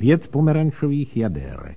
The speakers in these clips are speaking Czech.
5 pomerančových jadérek.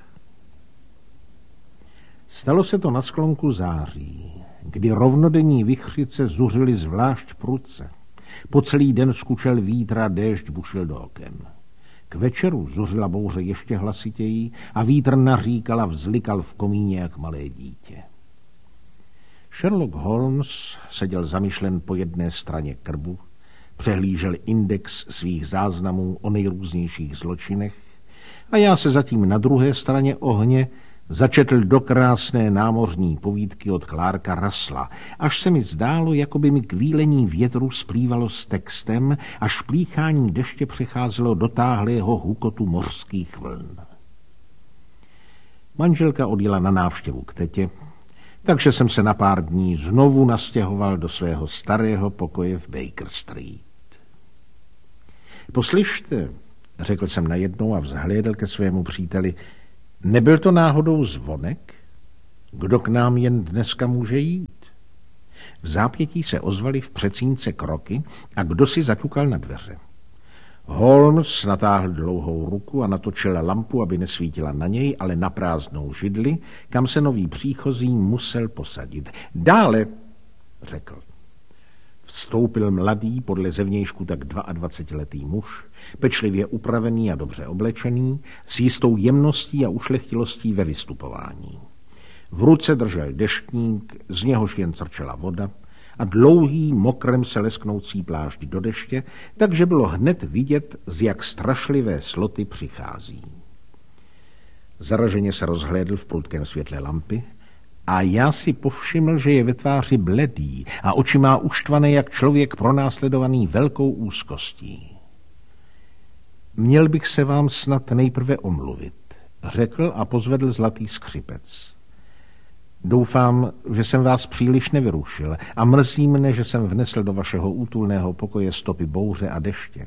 Stalo se to na sklonku září, kdy rovnodenní vichřice zuřily zvlášť prudce. Po celý den skučel vítr a déšť bušil do oken. K večeru zuřila bouře ještě hlasitěji a vítr naříkal a vzlikal v komíně jak malé dítě. Sherlock Holmes seděl zamyšlen po jedné straně krbu, přehlížel index svých záznamů o nejrůznějších zločinech a já se zatím na druhé straně ohně začetl do krásné námořní povídky od Clarka Russella, až se mi zdálo, jako by mi kvílení větru splývalo s textem a šplíchání deště přecházelo do táhlého hukotu mořských vln. Manželka odjela na návštěvu k tetě, takže jsem se na pár dní znovu nastěhoval do svého starého pokoje v Baker Street. Poslyšte, řekl jsem najednou a vzhlédl ke svému příteli, nebyl to náhodou zvonek? Kdo k nám jen dneska může jít? V zápětí se ozvaly v předsínce kroky a kdo si zaťukal na dveře. Holmes natáhl dlouhou ruku a natočil lampu, aby nesvítila na něj, ale na prázdnou židli, kam se nový příchozí musel posadit. Dále, řekl. Vstoupil mladý, podle zevnějšku tak 22letý muž, pečlivě upravený a dobře oblečený, s jistou jemností a ušlechtilostí ve vystupování. V ruce držel deštník, z něhož jen crčela voda, a dlouhý, mokrem se lesknoucí plášť do deště, takže bylo hned vidět, z jak strašlivé sloty přichází. Zaraženě se rozhlédl v prudkém světle lampy a já si povšiml, že je ve tváři bledý a oči má uštvané jak člověk pronásledovaný velkou úzkostí. Měl bych se vám snad nejprve omluvit, řekl a pozvedl zlatý skřipec. Doufám, že jsem vás příliš nevyrušil a mrzí mne, že jsem vnesl do vašeho útulného pokoje stopy bouře a deště.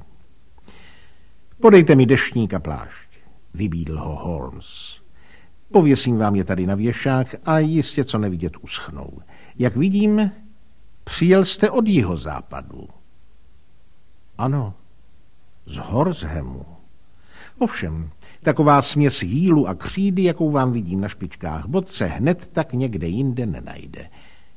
Podejte mi deštník a plášť, vybídl ho Holmes. Pověsím vám je tady na věšák a jistě co nevidět uschnou. Jak vidím, přijel jste od jihozápadu. Ano, z Horshemu. Ovšem, taková směs jílu a křídy, jakou vám vidím na špičkách bot, se hned tak někde jinde nenajde.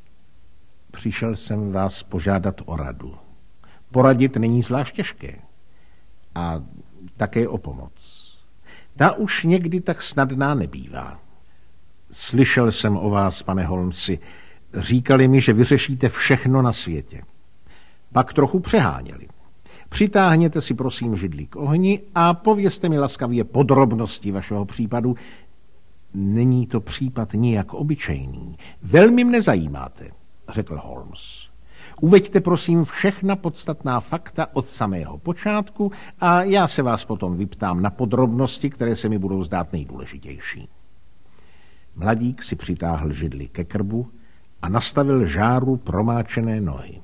Přišel jsem vás požádat o radu. Poradit není zvlášť těžké. A také o pomoc. Ta už někdy tak snadná nebývá. Slyšel jsem o vás, pane Holmesi. Říkali mi, že vyřešíte všechno na světě. Pak trochu přeháněli. Přitáhněte si prosím židli k ohni a povězte mi laskavě podrobnosti vašeho případu. Není to případ nijak obyčejný. Velmi mne zajímáte, řekl Holmes. Uveďte prosím všechna podstatná fakta od samého počátku a já se vás potom vyptám na podrobnosti, které se mi budou zdát nejdůležitější. Mladík si přitáhl židli ke krbu a nastavil žáru promáčené nohy.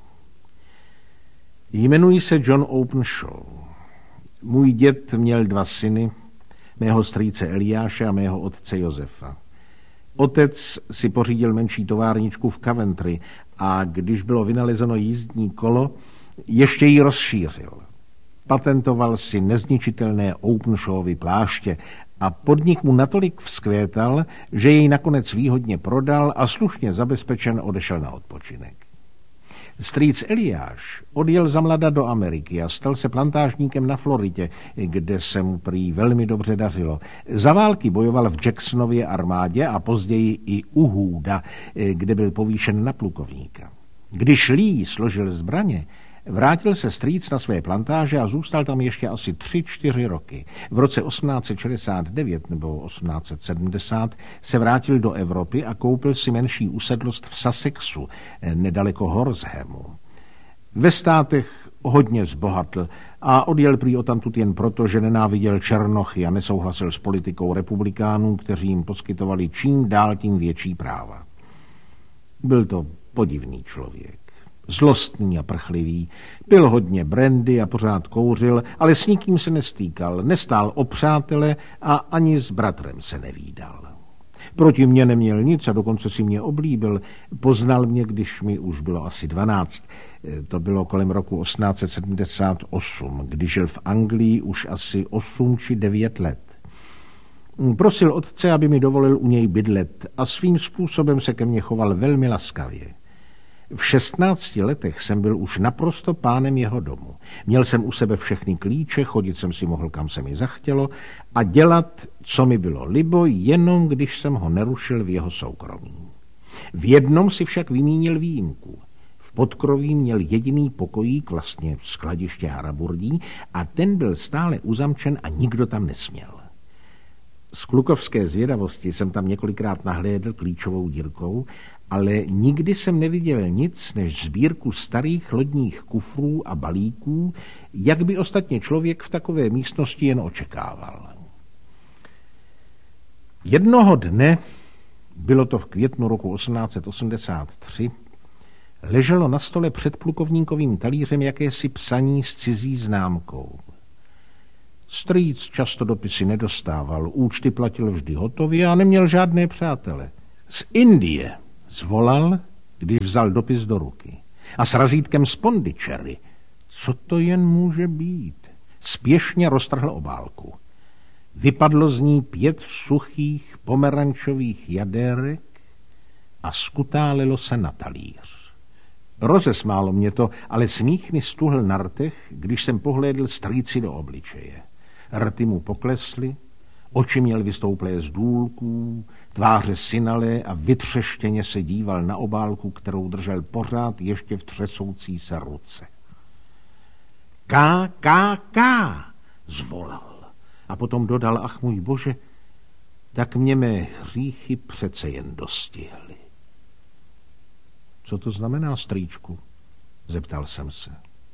Jmenuji se John Openshaw. Můj děd měl 2 syny, mého strýce Eliáše a mého otce Josefa. Otec si pořídil menší továrničku v Coventry a když bylo vynalezeno jízdní kolo, ještě ji rozšířil. Patentoval si nezničitelné Openshawovy pláště a podnik mu natolik vzkvétal, že jej nakonec výhodně prodal a slušně zabezpečen odešel na odpočinek. Strýc Eliáš odjel zamlada do Ameriky a stal se plantážníkem na Floridě, kde se mu prý velmi dobře dařilo. Za války bojoval v Jacksonově armádě a později i u Hooda, kde byl povýšen na plukovníka. Když Lee složil zbraně, vrátil se strýc na své plantáže a zůstal tam ještě asi 3-4 roky. V roce 1869 nebo 1870 se vrátil do Evropy a koupil si menší usedlost v Sussexu, nedaleko Horshemu. Ve státech hodně zbohatl a odjel prý odtamtud jen proto, že nenáviděl černochy a nesouhlasil s politikou republikánů, kteří jim poskytovali čím dál tím větší práva. Byl to podivný člověk. Zlostný a prchlivý, pil hodně brandy a pořád kouřil, ale s nikým se nestýkal, nestál o přátele a ani s bratrem se nevídal. Proti mně neměl nic a dokonce si mě oblíbil. Poznal mě, když mi už bylo asi 12. To bylo kolem roku 1878, když žil v Anglii už asi 8 či 9 let. Prosil otce, aby mi dovolil u něj bydlet a svým způsobem se ke mně choval velmi laskavě. V 16 letech jsem byl už naprosto pánem jeho domu. Měl jsem u sebe všechny klíče, chodit jsem si mohl, kam se mi zachtělo a dělat, co mi bylo libo, jenom když jsem ho nerušil v jeho soukromí. V jednom si však vymínil výjimku. V podkroví měl jediný pokojík, vlastně skladiště haraburdí, a ten byl stále uzamčen a nikdo tam nesměl. Z klukovské zvědavosti jsem tam několikrát nahlédl klíčovou dírkou, ale nikdy jsem neviděl nic než sbírku starých lodních kufrů a balíků, jak by ostatně člověk v takové místnosti jen očekával. Jednoho dne, bylo to v květnu roku 1883, leželo na stole před plukovníkovým talířem jakési psaní s cizí známkou. Strýc často dopisy nedostával, účty platil vždy hotově a neměl žádné přátele. Z Indie zvolal, když vzal dopis do ruky. A s razítkem z Pondicherry. Co to jen může být? Spěšně roztrhl obálku. Vypadlo z ní 5 suchých pomerančových jadérek a skutálilo se na talíř. Rozesmálo mě to, ale smích mi stuhl na rtech, když jsem pohlédl strýci do obličeje. Rty mu poklesly, oči měl vystouplé z důlků, tváře synalé a vytřeštěně se díval na obálku, kterou držel pořád ještě v třesoucí se ruce. K, zvolal. A potom dodal, ach můj Bože, tak mě mé hříchy přece jen dostihly. Co to znamená, strýčku? Zeptal jsem se.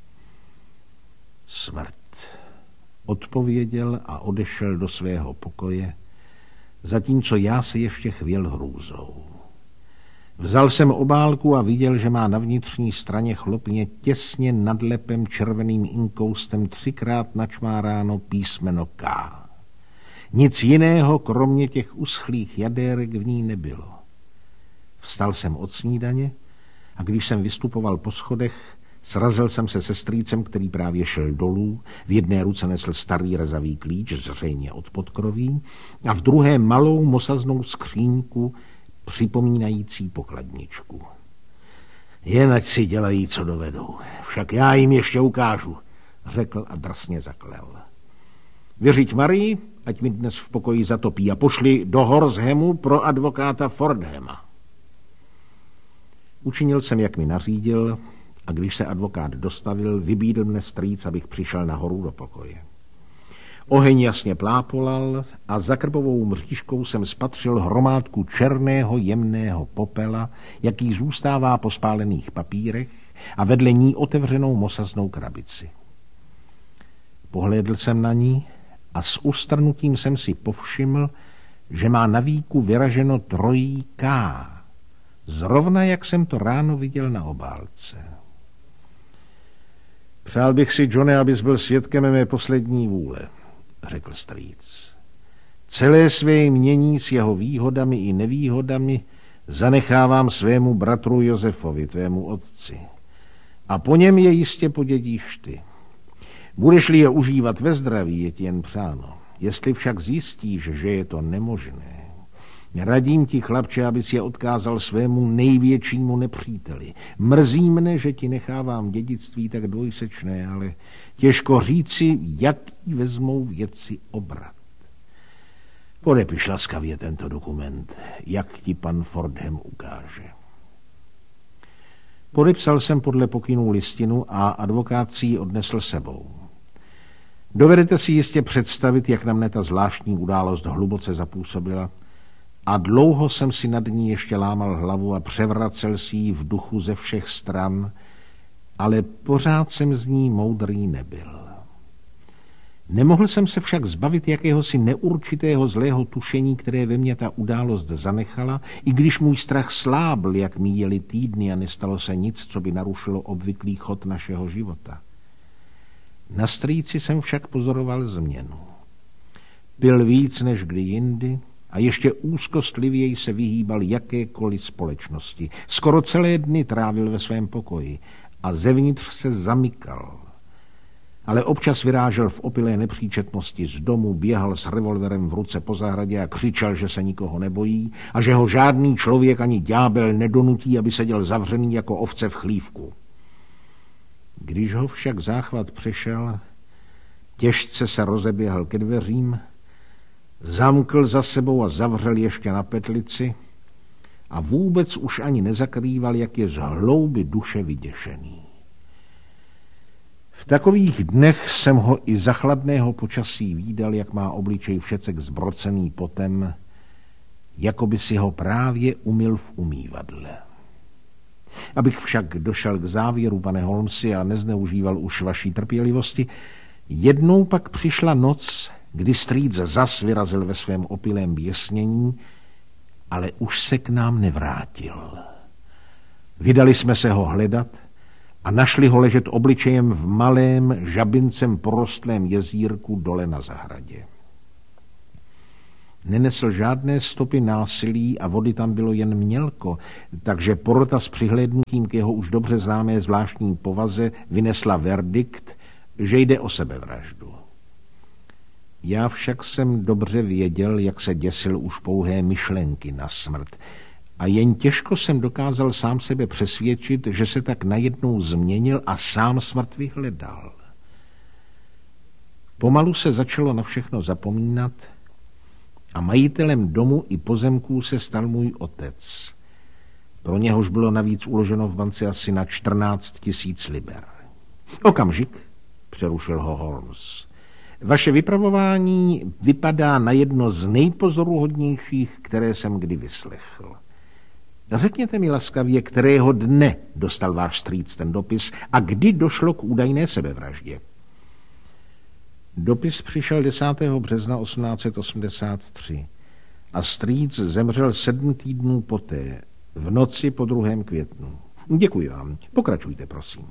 Smrt. Odpověděl a odešel do svého pokoje, zatímco já se ještě chvěl hrůzou. Vzal jsem obálku a viděl, že má na vnitřní straně chlopně těsně nad lepem červeným inkoustem 3krát načmáráno písmeno K. Nic jiného, kromě těch uschlých jadérek, v ní nebylo. Vstal jsem od snídaně a když jsem vystupoval po schodech, srazil jsem se se strýcem, který právě šel dolů, v jedné ruce nesl starý rezavý klíč, zřejmě od podkroví, a v druhé malou mosaznou skříňku, připomínající pokladničku. Jen ať si dělají, co dovedou. Však já jim ještě ukážu, řekl a drsně zaklel. Vyřiď Marii, ať mi dnes v pokoji zatopí, a pošli do Horshemu pro advokáta Fordhama. Učinil jsem, jak mi nařídil, a když se advokát dostavil, vybídl mne strýc, abych přišel nahoru do pokoje. Oheň jasně plápolal a za krbovou mřížkou jsem spatřil hromádku černého jemného popela, jaký zůstává po spálených papírech, a vedle ní otevřenou mosaznou krabici. Pohlédl jsem na ní a s ustrnutím jsem si povšiml, že má na víku vyraženo 3 K, zrovna jak jsem to ráno viděl na obálce. Přál bych si, Johne, abys byl svědkem mé poslední vůle, řekl strýc. Celé své jmění s jeho výhodami i nevýhodami zanechávám svému bratru Josefovi, tvému otci. A po něm je jistě podědíš ty. Budeš-li je užívat ve zdraví, je ti jen přáno. Jestli však zjistíš, že je to nemožné, radím ti, chlapče, abys je odkázal svému největšímu nepříteli. Mrzí mne, že ti nechávám dědictví tak dvojsečné, ale těžko říci, jaký vezmou věci obrat. Podepiš laskavě tento dokument, jak ti pan Fordham ukáže. Podepsal jsem podle pokynů listinu a advokát si ji odnesl sebou. Dovedete si jistě představit, jak na mne ta zvláštní událost hluboce zapůsobila, a dlouho jsem si nad ní ještě lámal hlavu a převracel si ji v duchu ze všech stran, ale pořád jsem z ní moudrý nebyl. Nemohl jsem se však zbavit jakéhosi neurčitého zlého tušení, které ve mně ta událost zanechala, i když můj strach slábl, jak míjely týdny a nestalo se nic, co by narušilo obvyklý chod našeho života. Na strýci jsem však pozoroval změnu. Pil víc než kdy jindy, a ještě úzkostlivěji se vyhýbal jakékoliv společnosti. Skoro celé dny trávil ve svém pokoji a zevnitř se zamykal. Ale občas vyrážel v opilé nepříčetnosti z domu, běhal s revolverem v ruce po zahradě a křičel, že se nikoho nebojí a že ho žádný člověk ani ďábel nedonutí, aby seděl zavřený jako ovce v chlívku. Když ho však záchvat přešel, těžce se rozeběhl ke dveřím, zamkl za sebou a zavřel ještě na petlici a vůbec už ani nezakrýval, jak je z hloubi duše vyděšený. V takových dnech jsem ho i za chladného počasí vídal, jak má obličej všecek zbrocený potem, jako by si ho právě umyl v umývadle. Abych však došel k závěru, pane Holmesi, a nezneužíval už vaší trpělivosti, jednou pak přišla noc, kdy strýc zas vyrazil ve svém opilém běsnění, ale už se k nám nevrátil. Vydali jsme se ho hledat a našli ho ležet obličejem v malém, žabincem porostlém jezírku dole na zahradě. Nenesl žádné stopy násilí a vody tam bylo jen mělko, takže porota s přihlédnutím k jeho už dobře známé zvláštní povaze vynesla verdikt, že jde o sebevraždu. Já však jsem dobře věděl, jak se děsil už pouhé myšlenky na smrt a jen těžko jsem dokázal sám sebe přesvědčit, že se tak najednou změnil a sám smrt vyhledal. Pomalu se začalo na všechno zapomínat a majitelem domu i pozemků se stal můj otec. Pro něhož bylo navíc uloženo v bance asi na 14 000 liber. Okamžik, přerušil ho Holmes. Vaše vypravování vypadá na jedno z nejpozoruhodnějších, které jsem kdy vyslechl. Řekněte mi laskavě, kterého dne dostal váš strýc ten dopis a kdy došlo k údajné sebevraždě. Dopis přišel 10. března 1883 a strýc zemřel 7 týdnů poté, v noci po 2. květnu. Děkuji vám. Pokračujte, prosím.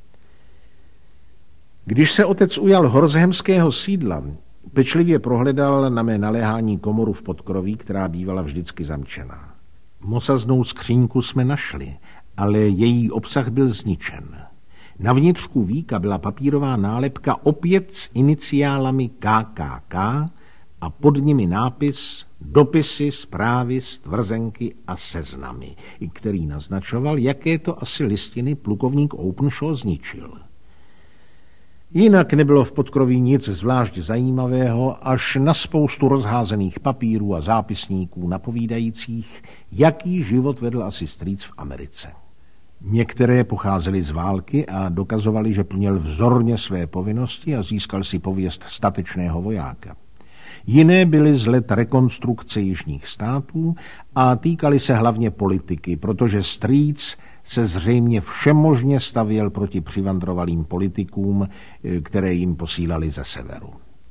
Když se otec ujal horzhemského sídla, pečlivě prohledal na mé naléhání komoru v podkroví, která bývala vždycky zamčená. Mosaznou skřínku jsme našli, ale její obsah byl zničen. Na vnitřku víka byla papírová nálepka opět s iniciálami KKK a pod nimi nápis dopisy, zprávy, stvrzenky a seznamy, který naznačoval, jaké to asi listiny plukovník Openshaw zničil. Jinak nebylo v podkroví nic zvlášť zajímavého, až na spoustu rozházených papírů a zápisníků napovídajících, jaký život vedl asi strýc v Americe. Některé pocházely z války a dokazovali, že plnil vzorně své povinnosti a získal si pověst statečného vojáka. Jiné byly z let rekonstrukce jižních států a týkaly se hlavně politiky, protože strýc se zřejmě všemožně stavěl proti přivandrovalým politikům, které jim posílali ze severu.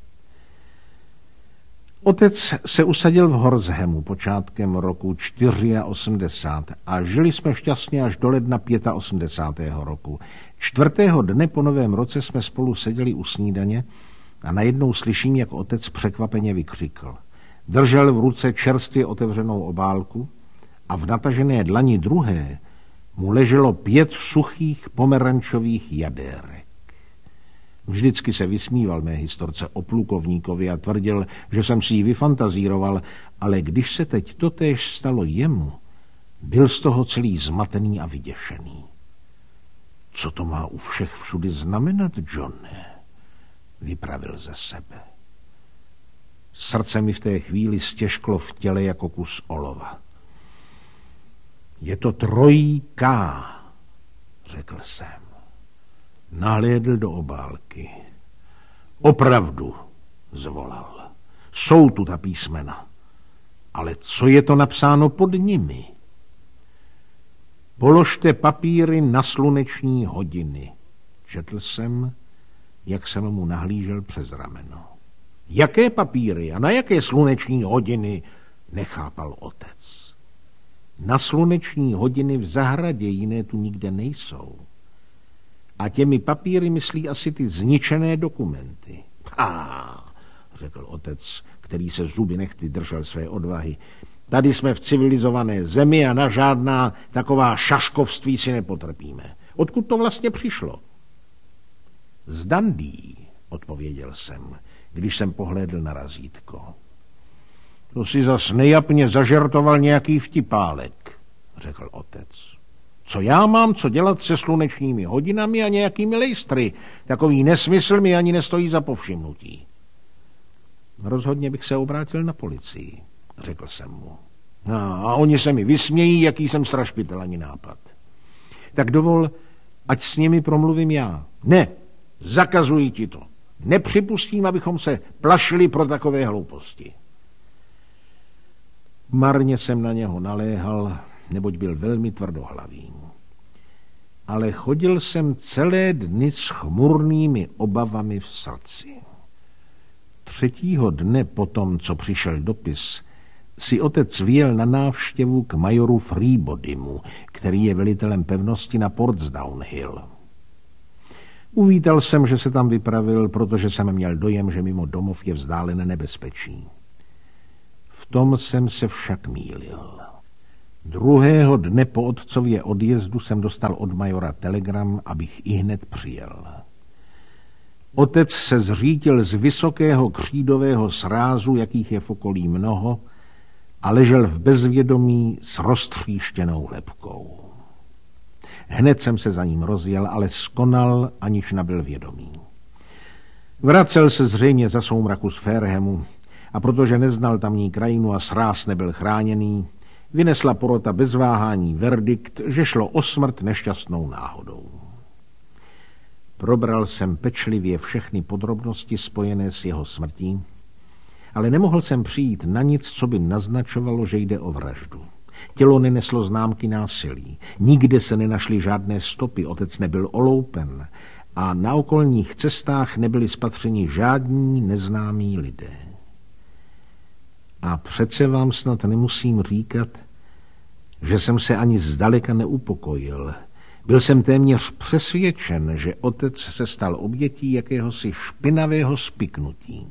Otec se usadil v Horzhemu počátkem roku 84 a žili jsme šťastně až do ledna 85. roku. 4. dne po novém roce jsme spolu seděli u snídaně a najednou slyším, jak otec překvapeně vykřikl. Držel v ruce čerstvě otevřenou obálku a v natažené dlani druhé mu leželo 5 suchých pomerančových jadérek. Vždycky se vysmíval mé historce o plukovníkovi a tvrdil, že jsem si ji vyfantazíroval, ale když se teď totéž stalo jemu, byl z toho celý zmatený a vyděšený. Co to má u všech všudy znamenat, Johne? Vypravil ze sebe. Srdce mi v té chvíli stěžklo v těle jako kus olova. Je to 3. K, řekl jsem. Nahlédl do obálky. Opravdu, zvolal. Jsou tu ta písmena. Ale co je to napsáno pod nimi? Položte papíry na sluneční hodiny. Četl jsem, jak jsem mu nahlížel přes rameno. Jaké papíry a na jaké sluneční hodiny? Nechápal otec. Na sluneční hodiny v zahradě, jiné tu nikde nejsou. A těmi papíry myslí asi ty zničené dokumenty. řekl otec, který se zuby nehty držel své odvahy. Tady jsme v civilizované zemi a na žádná taková šaškovství si nepotrpíme. Odkud to vlastně přišlo? Z Dundee, odpověděl jsem, když jsem pohlédl na razítko. To si zas nejapně zažertoval nějaký vtipálek, řekl otec. Co já mám co dělat se slunečními hodinami a nějakými lejstry? Takový nesmysl mi ani nestojí za povšimnutí. Rozhodně bych se obrátil na policii, řekl jsem mu. A oni se mi vysmějí, jaký jsem strašpitel ani nápad. Tak dovol, ať s nimi promluvím já. Ne, zakazuji ti to. Nepřipustím, abychom se plašili pro takové hlouposti. Marně jsem na něho naléhal, neboť byl velmi tvrdohlavý. Ale chodil jsem celé dny s chmurnými obavami v srdci. 3. dne potom, co přišel dopis, si otec vyjel na návštěvu k majoru Freebodymu, který je velitelem pevnosti na Portsdown Hill. Uvítal jsem, že se tam vypravil, protože jsem měl dojem, že mimo domov je vzdálené nebezpečí. V tom jsem se však mýlil. 2. dne po otcově odjezdu jsem dostal od majora telegram, abych ihned přijel. Otec se zřítil z vysokého křídového srázu, jakých je v okolí mnoho, a ležel v bezvědomí s roztříštěnou lebkou. Hned jsem se za ním rozjel, ale skonal, aniž nabyl vědomí. Vracel se zřejmě za soumraku z Farehemu a protože neznal tamní krajinu a sráz nebyl chráněný, vynesla porota bez váhání verdikt, že šlo o smrt nešťastnou náhodou. Probral jsem pečlivě všechny podrobnosti spojené s jeho smrtí, ale nemohl jsem přijít na nic, co by naznačovalo, že jde o vraždu. Tělo neneslo známky násilí, nikde se nenašly žádné stopy, otec nebyl oloupen a na okolních cestách nebyli spatřeni žádní neznámí lidé. A přece vám snad nemusím říkat, že jsem se ani zdaleka neupokojil. Byl jsem téměř přesvědčen, že otec se stal obětí jakéhosi špinavého spiknutí.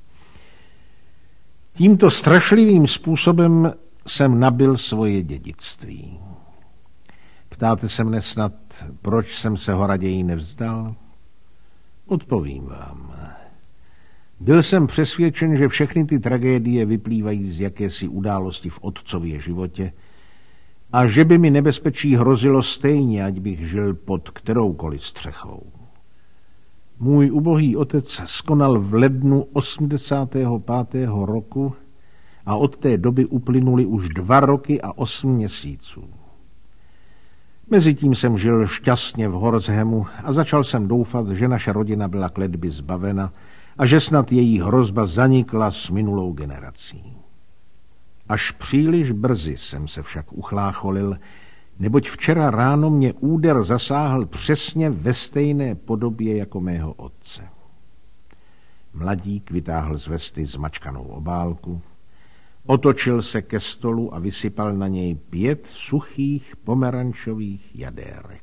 Tímto strašlivým způsobem jsem nabyl svoje dědictví. Ptáte se mne snad, proč jsem se ho raději nevzdal? Odpovím vám. Byl jsem přesvědčen, že všechny ty tragédie vyplývají z jakési události v otcově životě a že by mi nebezpečí hrozilo stejně, ať bych žil pod kteroukoliv střechou. Můj ubohý otec skonal v lednu 85. roku a od té doby uplynuly už 2 roky a 8 měsíců. Mezitím jsem žil šťastně v Horshemu a začal jsem doufat, že naše rodina byla kletby zbavena a že snad její hrozba zanikla s minulou generací. Až příliš brzy jsem se však uchlácholil, neboť včera ráno mě úder zasáhl přesně ve stejné podobě jako mého otce. Mladík vytáhl z vesty zmačkanou obálku, otočil se ke stolu a vysypal na něj 5 suchých pomerančových jadérek.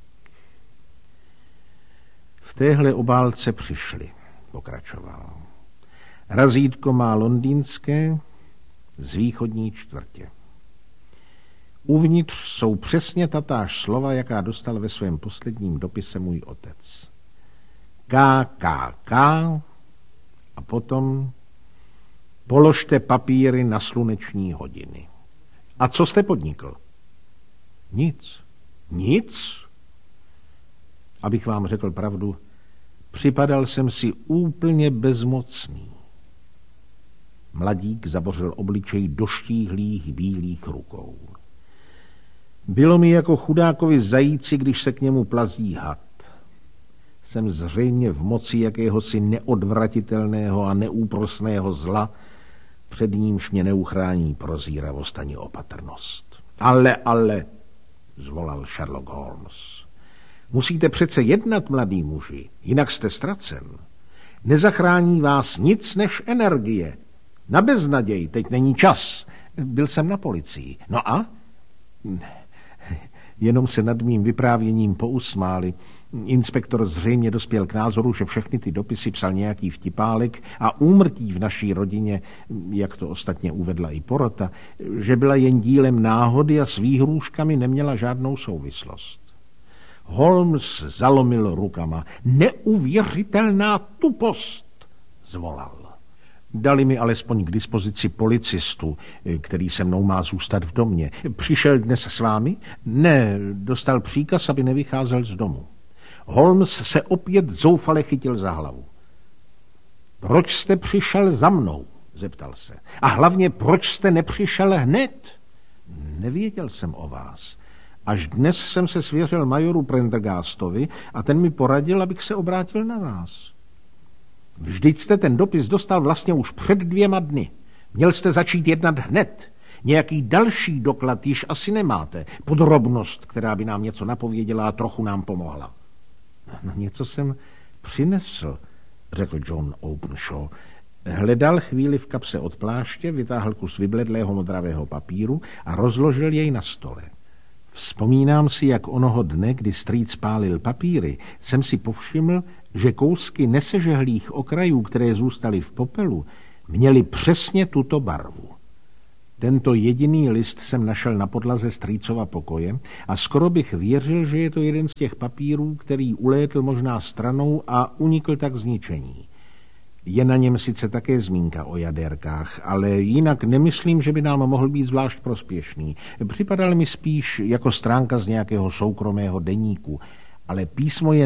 V téhle obálce přišli, pokračoval. Razítko má londýnské z východní čtvrtě. Uvnitř jsou přesně tatáž slova, jaká dostal ve svém posledním dopise můj otec. KKK a potom položte papíry na sluneční hodiny. A co jste podnikl? Nic. Nic? Abych vám řekl pravdu, připadal jsem si úplně bezmocný. Mladík zabořil obličej do štíhlých bílých rukou. Bylo mi jako chudákovi zajíci, když se k němu plazí had. Jsem zřejmě v moci jakéhosi neodvratitelného a neúprosného zla, před nímž mě neuchrání prozíravost ani opatrnost. Ale, zvolal Sherlock Holmes. Musíte přece jednat, mladý muži, jinak jste ztracen. Nezachrání vás nic než energie. Na beznaděj, teď není čas. Byl jsem na policii. No a? Jenom se nad mým vyprávěním pousmáli. Inspektor zřejmě dospěl k názoru, že všechny ty dopisy psal nějaký vtipálek a úmrtí v naší rodině, jak to ostatně uvedla i porota, že byla jen dílem náhody a s výhrůžkami neměla žádnou souvislost. Holmes zalomil rukama. Neuvěřitelná tupost, zvolal. Dali mi alespoň k dispozici policistu, který se mnou má zůstat v domě. Přišel dnes s vámi? Ne, dostal příkaz, aby nevycházel z domu. Holmes se opět zoufale chytil za hlavu. Proč jste přišel za mnou? Zeptal se. A hlavně, proč jste nepřišel hned? Nevěděl jsem o vás. Až dnes jsem se svěřil majoru Prendergastovi a ten mi poradil, abych se obrátil na vás. Vždyť jste ten dopis dostal vlastně už před 2 dny. Měl jste začít jednat hned. Nějaký další doklad již asi nemáte. Podrobnost, která by nám něco napověděla a trochu nám pomohla. No, něco jsem přinesl, řekl John Openshaw. Hledal chvíli v kapse od pláště, vytáhl kus vybledlého modravého papíru a rozložil jej na stole. Vzpomínám si, jak onoho dne, kdy strýc pálil papíry, jsem si povšiml, že kousky nesežehlých okrajů, které zůstaly v popelu, měly přesně tuto barvu. Tento jediný list jsem našel na podlaze strýcova pokoje a skoro bych věřil, že je to jeden z těch papírů, který ulétl možná stranou a unikl tak zničení. Je na něm sice také zmínka o jaderkách, ale jinak nemyslím, že by nám mohl být zvlášť prospěšný. Připadal mi spíš jako stránka z nějakého soukromého deníku, ale písmo je